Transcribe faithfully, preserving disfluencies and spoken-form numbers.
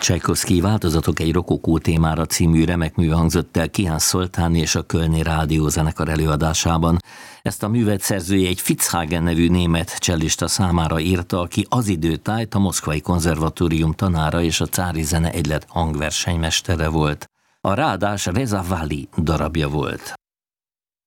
Csajkovszky változatok egy rokokó témára című remek mű hangzott el Kihán Szoltán és a Kölni Rádiózenekar előadásában. Ezt a művet szerzője egy Fitzhagen nevű német csellista számára írta, aki az időtájt a Moszkvai Konzervatórium tanára és a Cári Zene Egylet hangversenymestere volt. A ráadás Reza Vali darabja volt.